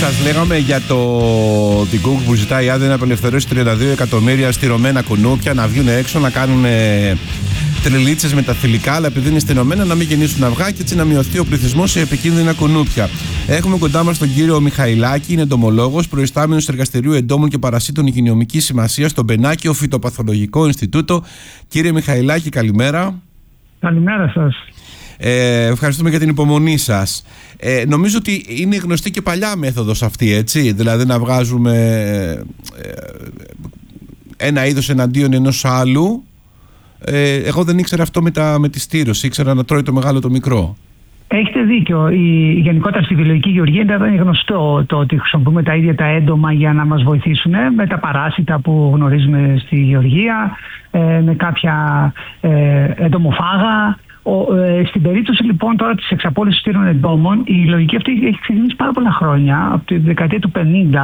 Σας λέγαμε για την ΚΟΚ που ζητάει άδεια να απελευθερώσει 32 εκατομμύρια στηρωμένα κουνούπια να βγουν έξω, να κάνουν τρελίτσες με τα θηλυκά, αλλά επειδή είναι στηρωμένα να μην γεννήσουν αυγά και έτσι να μειωθεί ο πληθυσμός σε επικίνδυνα κουνούπια. Έχουμε κοντά μας τον κύριο Μιχαηλάκη, είναι εντομολόγος, προϊστάμενος Εργαστηρίου Εντόμων και Παρασίτων Υγειονομικής Σημασίας στο Μπενάκιο Φυτοπαθολογικό Ινστιτούτο. Κύριε Μιχαηλάκη, καλημέρα. Καλημέρα σας. Ευχαριστούμε για την υπομονή σας. Νομίζω ότι είναι γνωστή και παλιά μέθοδος αυτή, έτσι, δηλαδή να βγάζουμε ένα είδος εναντίον ενός άλλου. Εγώ δεν ήξερα αυτό με τη στήρωση, ήξερα να τρώει το μεγάλο το μικρό. Έχετε δίκιο. Γενικότερα στη βιολογική γεωργία ήταν γνωστό το ότι χρησιμοποιούμε τα ίδια τα έντομα για να μας βοηθήσουν με τα παράσιτα που γνωρίζουμε στη γεωργία, με κάποια εντομοφάγα. Στην περίπτωση λοιπόν τώρα της εξαπόλυσης στήρων εντόμων, η λογική αυτή έχει ξεκινήσει πάρα πολλά χρόνια, από τη δεκαετία του 50,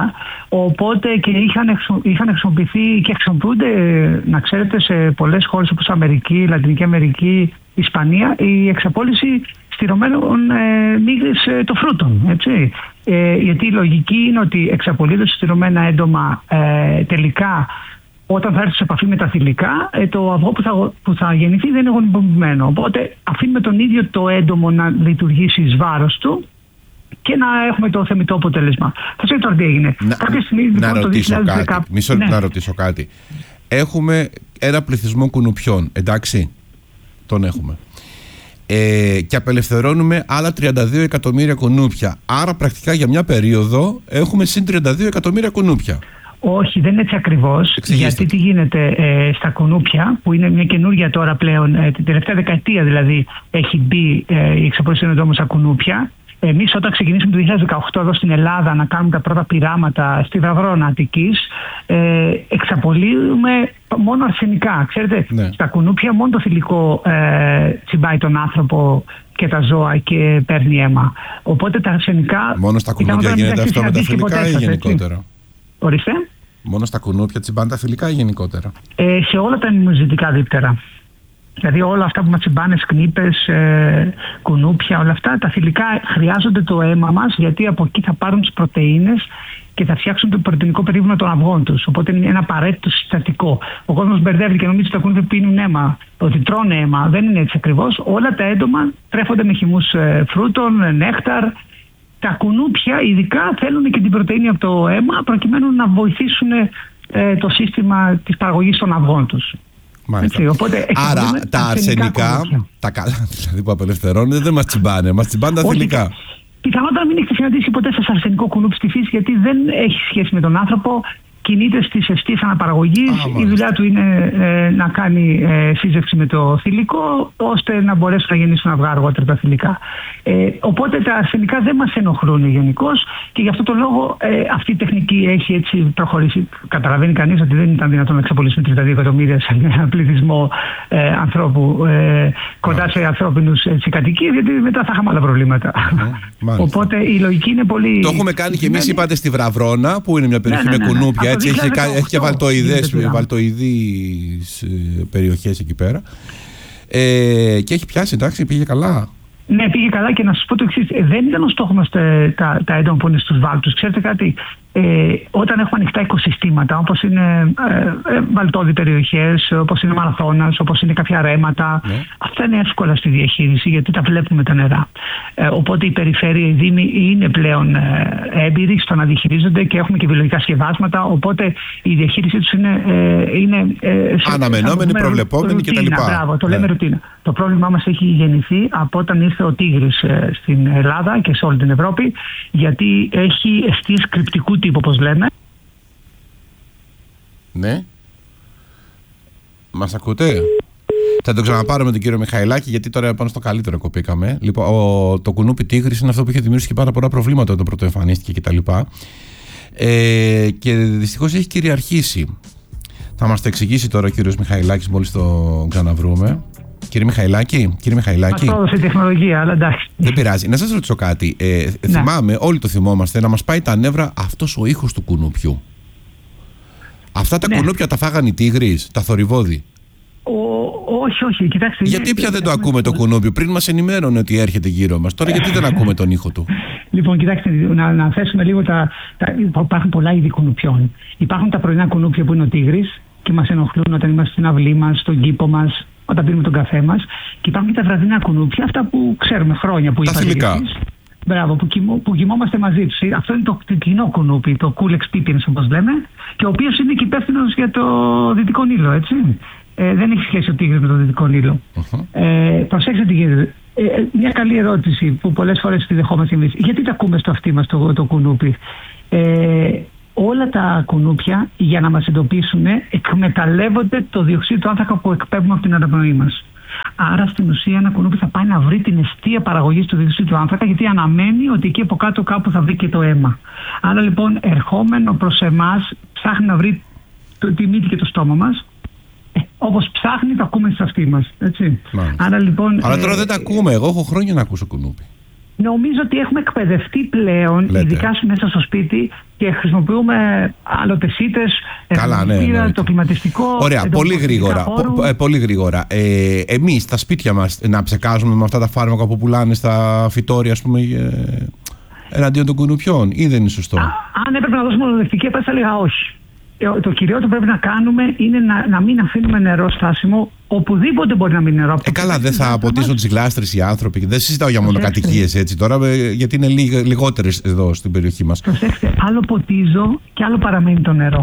οπότε και είχαν χρησιμοποιηθεί και χρησιμοποιούνται, να ξέρετε, σε πολλές χώρες όπως Αμερική, Λατινική Αμερική, Ισπανία, η εξαπόλυση στηρωμένων μύγδης των φρούτων. Έτσι. Γιατί η λογική είναι ότι εξαπολύοντας στηρωμένα έντομα τελικά, όταν θα έρθει σε επαφή με τα θηλυκά, το αυγό που θα γεννηθεί δεν είναι γονιμοποιημένο. Οπότε αφήνουμε τον ίδιο το έντομο να λειτουργήσει εις βάρος του και να έχουμε το θεμιτό αποτέλεσμα. Θα σας τώρα τι έγινε. Κάποια στιγμή, λοιπόν, το 2010... Μισό λεπτό να ρωτήσω κάτι. Έχουμε ένα πληθυσμό κουνουπιών, εντάξει, τον έχουμε. Και απελευθερώνουμε άλλα 32 εκατομμύρια κουνούπια. Άρα πρακτικά για μια περίοδο έχουμε συν 32 εκατομμύρια κουνούπια. Όχι, δεν είναι έτσι ακριβώς. Γιατί τι γίνεται στα κουνούπια, που είναι μια καινούργια τώρα πλέον, την τελευταία δεκαετία δηλαδή, έχει μπει η εξαπόλυση των εντόμων στα κουνούπια. Εμείς όταν ξεκινήσαμε το 2018 εδώ στην Ελλάδα να κάνουμε τα πρώτα πειράματα στη Βραβρώνα Αττικής, εξαπολύουμε μόνο αρσενικά. Ξέρετε, ναι. Στα κουνούπια μόνο το θηλυκό τσιμπάει τον άνθρωπο και τα ζώα και παίρνει αίμα. Οπότε τα αρσενικά... Μόνο στα κουνούπια γίνεται αυτό με τα θηλυκά ή γενικότερα? Ορίστε. Μόνο στα κουνούπια τσιμπάνε τα θηλυκά ή γενικότερα? Σε όλα τα ημμουνοζητικά δείπτερα. Δηλαδή όλα αυτά που μας τσιμπάνε, σκνίπες, κουνούπια, όλα αυτά, τα θηλυκά χρειάζονται το αίμα μας, γιατί από εκεί θα πάρουν τις πρωτεΐνες και θα φτιάξουν το πρωτεϊνικό περίβημα των αυγών τους. Οπότε είναι ένα απαραίτητο συστατικό. Ο κόσμος μπερδεύει και νομίζει ότι τα κουνούπια πίνουν αίμα, ότι τρώνε αίμα. Δεν είναι έτσι ακριβώς. Όλα τα έντομα τρέφονται με χυμούς φρούτων, νέκταρ. Τα κουνούπια ειδικά θέλουν και την πρωτεΐνη από το αίμα προκειμένου να βοηθήσουν το σύστημα της παραγωγής των αυγών τους. Έτσι, οπότε, άρα τα αρσενικά, τα καλά δηλαδή που απελευθερώνονται, δεν μας τσιμπάνε, μας τσιμπάνε τα θηλυκά. Πιθανότατα μην έχετε συναντήσει ποτέ σας αρσενικό κουνούπι στη φύση, γιατί δεν έχει σχέση με τον άνθρωπο. Κινείται στις αιστείες αναπαραγωγής. Η δουλειά του είναι να κάνει σύζευξη με το θηλυκό, ώστε να μπορέσουν να γεννήσουν αυγά αργότερα τα θηλυκά. Οπότε τα αρσενικά δεν μας ενοχλούν γενικώς και γι' αυτό το λόγο αυτή η τεχνική έχει έτσι προχωρήσει. Καταλαβαίνει κανείς ότι δεν ήταν δυνατόν να εξαπολύσουμε 32 εκατομμύρια σε ένα πληθυσμό ανθρώπου κοντά σε ανθρώπινους κατοικίες, γιατί μετά θα είχαμε άλλα προβλήματα. Οπότε η λογική είναι πολύ... Το έχουμε κάνει και εμείς, είπατε, στη Βραβρώνα, που είναι μια περιοχή με κουνούπια. Έτσι, έχει και βαλτοειδείς περιοχές εκεί πέρα. Και έχει πιάσει, εντάξει, πήγε καλά. Ναι, πήγε καλά και να σας πω το εξής. Δεν ήταν ο στόχος μας τα έντομα που είναι στους βάλτους. Ξέρετε κάτι, όταν έχουμε ανοιχτά οικοσυστήματα, όπως είναι βαλτόδι περιοχές, όπως είναι μαραθώνας, όπως είναι κάποια ρέματα, αυτά είναι εύκολα στη διαχείριση γιατί τα βλέπουμε τα νερά. Οπότε η περιφέρεια, οι δήμοι είναι πλέον έμπειροι στο να διαχειρίζονται και έχουμε και βιολογικά σκευάσματα. Οπότε η διαχείρισή τους είναι αναμενόμενη, προβλεπόμενη κτλ. Μπράβο, το λέμε ρουτίνα. Το πρόβλημά μας έχει γεννηθεί από όταν ήρθε ο τίγρης στην Ελλάδα και σε όλη την Ευρώπη, γιατί έχει αιστείες κρυπτικού τύπου, όπως λέμε. Ναι. Μας ακούτε? Θα το ξαναπάρω με τον κύριο Μιχαηλάκη, γιατί τώρα πάνω στο καλύτερο κοπήκαμε. Λοιπόν, το κουνούπι τίγρης είναι αυτό που είχε δημιουργήσει και πάρα πολλά προβλήματα όταν πρωτοεμφανίστηκε κτλ. Και δυστυχώς έχει κυριαρχήσει. Θα μας το εξηγήσει τώρα ο κύριος Μιχαηλάκης μόλις το ξαναβρούμε. Κύριε Μιχαηλάκη. Μας πρόδωσε η τεχνολογία, αλλά εντάξει. Δεν πειράζει. Να σας ρωτήσω κάτι. Θυμάμαι, όλοι το θυμόμαστε, να μας πάει τα νεύρα αυτός ο ήχος του κουνουπιού. Αυτά τα κουνούπια τα φάγανε οι τίγρεις, τα θορυβόδη? Όχι, κοιτάξτε. Γιατί πια δεν το ακούμε το κουνούπι? Πριν μας ενημέρωνε ότι έρχεται γύρω μας. Τώρα γιατί δεν ακούμε τον ήχο του? Λοιπόν, κοιτάξτε, να θέσουμε λίγο υπάρχουν πολλά είδη κουνουπιών. Υπάρχουν τα πρωινά κουνούπια που είναι ο τίγρης και μας ενοχλούν όταν είμαστε στην αυλή μας, στον κήπο μας, όταν πίνουμε τον καφέ μας. Και υπάρχουν και τα βραδινά κουνούπια, αυτά που ξέρουμε χρόνια που είπατε εσείς. Μπράβο, που κοιμόμαστε μαζί τους. Αυτό είναι το κοινό κουνούπι, το cool experience όπως λέμε, και ο οποίος είναι και υπεύθυνος για το Δυτικό Νείλο, έτσι. Δεν έχει σχέση ο τίγρης με το Δυτικό Νείλο. Προσέξτε τι γίνεται. Μια καλή ερώτηση που πολλές φορές τη δεχόμαστε εμείς. Γιατί τα ακούμε στο αυτί μας το κουνούπι? Όλα τα κουνούπια, για να μας εντοπίσουν, εκμεταλλεύονται το διοξείδιο του άνθρακα που εκπέμπουμε από την αναπνοή μας. Άρα στην ουσία ένα κουνούπι θα πάει να βρει την εστία παραγωγής του διοξείδιου του άνθρακα, γιατί αναμένει ότι εκεί από κάτω κάπου θα βρει και το αίμα. Άρα λοιπόν ερχόμενο προς εμάς ψάχνει να βρει τη μύτη και το στόμα μας. Όπως ψάχνει το ακούμε στις αυτοί μας. Έτσι. Άρα λοιπόν. Αλλά τώρα δεν τα ακούμε. Εγώ έχω χρόνια να ακούσω κουνούπι. Νομίζω ότι έχουμε εκπαιδευτεί πλέον, ειδικά μέσα στο σπίτι, και χρησιμοποιούμε άλλοτε σίτες, το κλιματιστικό. Ωραία, πολύ γρήγορα. Εμείς στα σπίτια μας να ψεκάζουμε με αυτά τα φάρμακα που πουλάνε στα φυτόρια, ας πούμε, εναντίον των κουνουπιών, ή δεν είναι σωστό? Αν έπρεπε να δώσουμε ονοδευτική απάντηση, θα έλεγα όχι. Το κυριότερο που πρέπει να κάνουμε είναι να μην αφήνουμε νερό στάσιμο οπουδήποτε μπορεί να μείνει νερό. Καλά, δεν θα ποτίσουν τις γλάστρες οι άνθρωποι. Δεν συζητάω για μονοκατοικίες έτσι τώρα, γιατί είναι λιγότερες εδώ στην περιοχή μας. Προσέξτε, άλλο ποτίζω και άλλο παραμένει το νερό.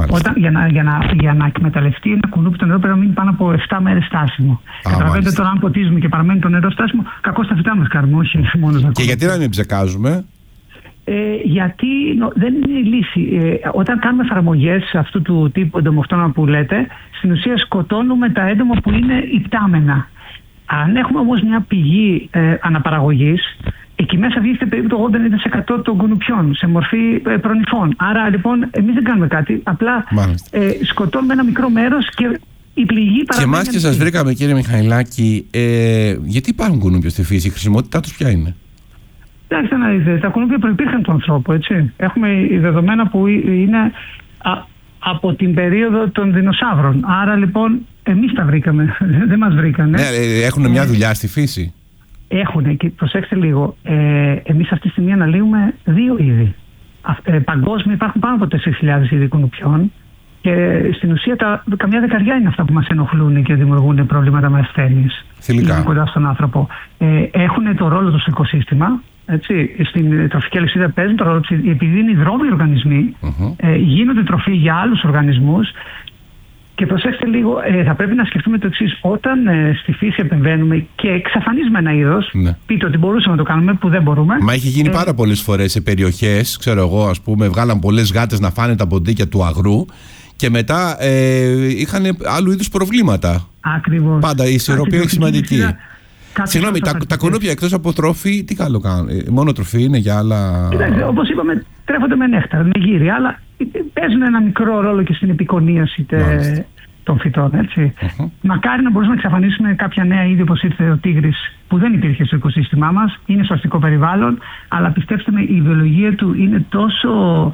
Για να εκμεταλλευτεί ένα κουνούπι το νερό πρέπει να μείνει πάνω από 7 μέρες στάσιμο. Καταλαβαίνετε τώρα, αν ποτίζουμε και παραμένει το νερό στάσιμο, κακό στα φυτά μας κάνουμε, όχι μόνο στα. Και γιατί να μην ψεκάζουμε? Γιατί δεν είναι η λύση. Όταν κάνουμε εφαρμογές αυτού του τύπου εντομοκτώνα που λέτε, στην ουσία σκοτώνουμε τα έντομα που είναι υπτάμενα. Αν έχουμε όμως μια πηγή αναπαραγωγής, εκεί μέσα βγήκε περίπου το 80% των κουνουπιών σε μορφή προνυφών. Άρα λοιπόν εμείς δεν κάνουμε κάτι, απλά σκοτώνουμε ένα μικρό μέρος και η πληγή παραμένει. Και εμάς και σας βρήκαμε, κύριε Μιχαηλάκη, γιατί υπάρχουν κουνούπια στη φύση, η χρησιμότητά τους ποια είναι? Κοιτάξτε να δείτε, τα κουνούπια προϋπήρχαν του ανθρώπου, έτσι. Έχουμε δεδομένα που είναι από την περίοδο των δεινοσαύρων. Άρα λοιπόν εμείς τα βρήκαμε, δεν μας βρήκανε. Ναι, έχουν μια δουλειά στη φύση. Έχουν, και προσέξτε λίγο, εμείς αυτή τη στιγμή αναλύουμε 2 είδη. Παγκόσμια υπάρχουν πάνω από 4.000 είδη κουνουπιών, και στην ουσία καμιά δεκαριά είναι αυτά που μας ενοχλούν και δημιουργούν προβλήματα με ασθένειες. Θηλυκά. Κοντά στον άνθρωπο. Έχουν το ρόλο του στο οικοσύστημα. Έτσι, στην τροφική αλυσίδα παίζουν το ρόλο τους, επειδή είναι υδρόβιοι οργανισμοί, γίνονται τροφή για άλλους οργανισμούς. Και προσέξτε λίγο, θα πρέπει να σκεφτούμε το εξής: όταν στη φύση επεμβαίνουμε και εξαφανίζουμε ένα είδος, πείτε ότι μπορούσαμε να το κάνουμε, που δεν μπορούμε. Μα έχει γίνει πάρα πολλές φορές σε περιοχές, ξέρω εγώ, ας πούμε, βγάλαν πολλές γάτες να φάνε τα ποντίκια του αγρού. Και μετά είχαν άλλου είδους προβλήματα. Ακριβώς. Πάντα η ισορροπία είναι σημαντική. Συγγνώμη, τα κουνούπια εκτός από τροφή, τι καλό κάνουν? Μόνο τροφή είναι για άλλα? Όπως είπαμε, τρέφονται με νέχταρ, με γύρι, αλλά παίζουν ένα μικρό ρόλο και στην επικονίαση των φυτών. Έτσι. Μακάρι να μπορούσαμε να εξαφανίσουμε κάποια νέα είδη, όπως ήρθε ο τίγρης, που δεν υπήρχε στο οικοσύστημά μας, είναι στο αστικό περιβάλλον, αλλά πιστέψτε με, η βιολογία του είναι τόσο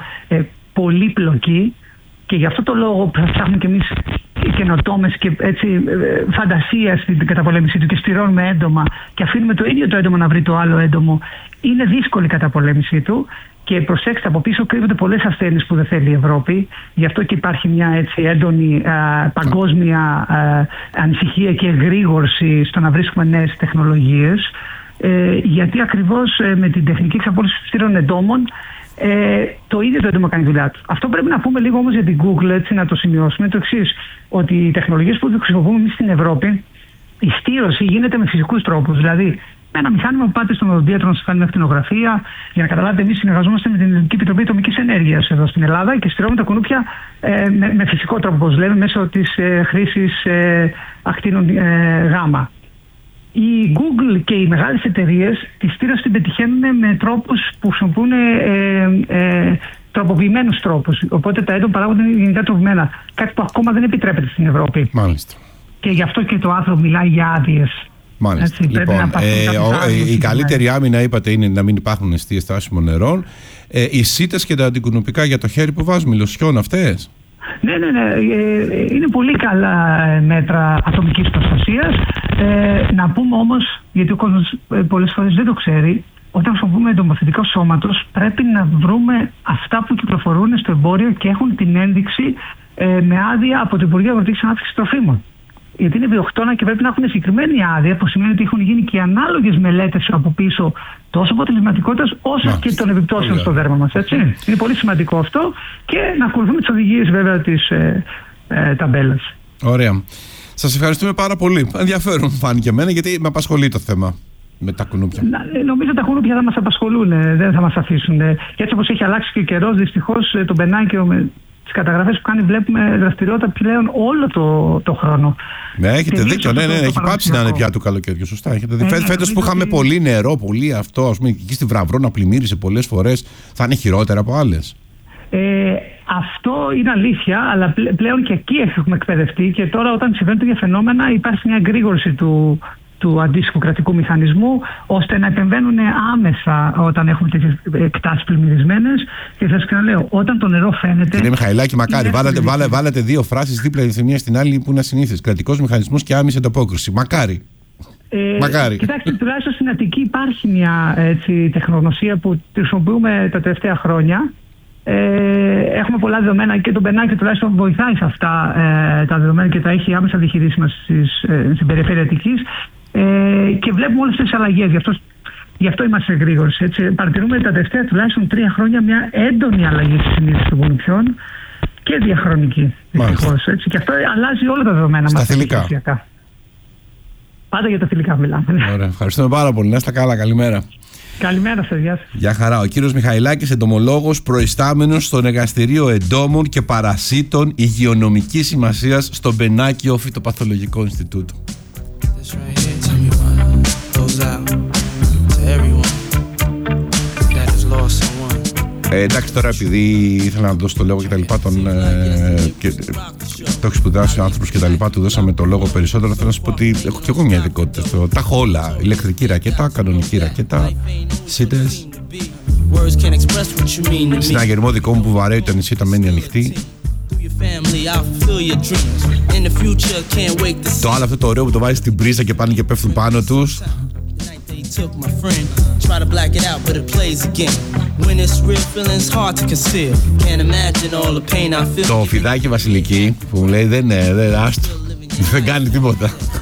πολύπλοκη. Και γι' αυτό το λόγο ψάχνουμε κι εμείς καινοτόμες και έτσι φαντασία στην καταπολέμησή του και στηρώνουμε έντομα και αφήνουμε το ίδιο το έντομο να βρει το άλλο έντομο. Είναι δύσκολη η καταπολέμησή του και προσέξτε, από πίσω κρύβονται πολλές ασθένειες που δεν θέλει η Ευρώπη. Γι' αυτό και υπάρχει μια έτσι έντονη παγκόσμια ανησυχία και εγρήγορση στο να βρίσκουμε νέες τεχνολογίες. Γιατί ακριβώς με την τεχνική εξαπόλυση στήρων εντόμων το ίδιο το έντομο κάνει δουλειά του. Αυτό πρέπει να πούμε λίγο όμως για την Google, έτσι, να το σημειώσουμε, το εξής: ότι οι τεχνολογίες που χρησιμοποιούμε εμείς στην Ευρώπη, η στήρωση γίνεται με φυσικούς τρόπους. Δηλαδή, με ένα μηχάνημα που πάτε στον οδοντίατρο να σας κάνει μια ακτινογραφία. Για να καταλάβετε, εμείς συνεργαζόμαστε με την Ελληνική Επιτροπή Ατομικής Ενέργειας εδώ στην Ελλάδα και στηρώνουμε τα κουνούπια με φυσικό τρόπο, όπως λέμε, μέσω της χρήσης ακτίνων γάμα. Η Google και οι μεγάλες εταιρείες τη στήρωση την πετυχαίνουν με τρόπους που χρησιμοποιούν τροποποιημένους τρόπους. Οπότε τα έντομα παράγονται γενικά τροποποιημένα. Κάτι που ακόμα δεν επιτρέπεται στην Ευρώπη. Μάλιστα. Και γι' αυτό και το άρθρο μιλάει για άδειες. Μάλιστα. Έτσι, λοιπόν, η καλύτερη άμυνα, είπατε, είναι να μην υπάρχουν εστίες στάσιμων νερών. Οι σίτες και τα αντικουνουπικά για το χέρι που βάζουμε, λοσιόν αυτές. Ναι. Είναι πολύ καλά μέτρα ατομικής προστασίας. Να πούμε όμως, γιατί ο κόσμος πολλές φορές δεν το ξέρει, όταν χρησιμοποιούμε τοποθετικό σώματος, πρέπει να βρούμε αυτά που κυκλοφορούν στο εμπόριο και έχουν την ένδειξη με άδεια από το Υπουργείο Αγροτικής Ανάπτυξης Τροφίμων. Γιατί είναι βιοκτώνα και πρέπει να έχουν συγκεκριμένη άδεια, που σημαίνει ότι έχουν γίνει και ανάλογες μελέτες από πίσω, τόσο αποτελεσματικότητας όσο και των επιπτώσεων στο δέρμα μας. Έτσι. Είναι πολύ σημαντικό αυτό και να ακολουθούμε τις οδηγίες βέβαια της ταμπέλας. Ωραία. Σας ευχαριστούμε πάρα πολύ. Ενδιαφέρον φάνηκε εμένα, γιατί με απασχολεί το θέμα με τα κουνούπια. Νομίζω τα κουνούπια θα μας απασχολούν, δεν θα μας αφήσουν. Και έτσι όπως έχει αλλάξει και ο καιρός, δυστυχώς το μπενάκιο με τις καταγραφές που κάνει, βλέπουμε δραστηριότητα πλέον όλο το χρόνο. Ναι, έχετε δίκιο. Ναι, έχει πάψει να είναι πια του καλοκαιριού. Σωστά. Φέτος που είχαμε πολύ νερό, πολύ αυτό, ας πούμε, εκεί στη Βραβρώνα πλημμύρισε πολλές φορές, θα είναι χειρότερα από άλλες. Αυτό είναι αλήθεια, αλλά πλέον και εκεί έχουμε εκπαιδευτεί και τώρα όταν συμβαίνουν τέτοια φαινόμενα υπάρχει μια εγρήγορση του αντίστοιχου κρατικού μηχανισμού, ώστε να επεμβαίνουν άμεσα όταν έχουμε τέτοιες εκτάσεις πλημμυρισμένες. Και σας ξαναλέω, όταν το νερό φαίνεται. Κύριε Μιχαηλάκη, μακάρι, βάλατε δύο φράσεις δίπλα η μία στην άλλη που είναι ασυνήθιστες. Κρατικός μηχανισμός και άμεση ανταπόκριση. Μακάρι. Μακάρι. Κοιτάξτε, τουλάχιστον στην Αττική υπάρχει μια τεχνογνωσία που τη χρησιμοποιούμε τα τελευταία χρόνια. Έχουμε πολλά δεδομένα και το μπενάκι τουλάχιστον βοηθάει σε αυτά τα δεδομένα και τα έχει άμεσα διαχειρίσιμα στην περιφέρεια Αττικής, και βλέπουμε όλες τις αλλαγές. Γι' αυτό είμαστε γρήγοροι. Παρατηρούμε τα τελευταία τουλάχιστον 3 χρόνια μια έντονη αλλαγή στη συνείδηση των κουνουπιών και διαχρονική. Δυστυχώς. Και αυτό αλλάζει όλα τα δεδομένα μας. Στα θηλυκά. Πάντα για τα θηλυκά μιλάμε. Ωραία. Ευχαριστούμε πάρα πολύ. Να είστε καλά. Καλημέρα. Καλημέρα σας, γεια σας. Γεια χαρά. Ο κύριος Μιχαηλάκης, εντομολόγος, προϊστάμενος στον Εργαστηρίο Εντόμων και Παρασίτων Υγειονομικής Σημασίας στο Μπενάκιο Φυτοπαθολογικό Ινστιτούτο. Εντάξει, τώρα επειδή ήθελα να δώσω το λόγο και τα λοιπά, το έχει σπουδάσει ο άνθρωπος και τα λοιπά, του δώσαμε το λόγο περισσότερο. Θέλω να σου πω ότι έχω και εγώ μια ειδικότητα. Τα έχω όλα. Ηλεκτρική ρακέτα, κανονική ρακέτα, σίτες. Συναγερμό δικό μου που βαρέει το νησί, τα μένει ανοιχτή. Το άλλο αυτό το ωραίο που το βάζει στην πρίζα και πάνε και πέφτουν πάνω τους. Το φιδάκι Βασιλική που μου λέει δεν άστο, δεν κάνει τίποτα.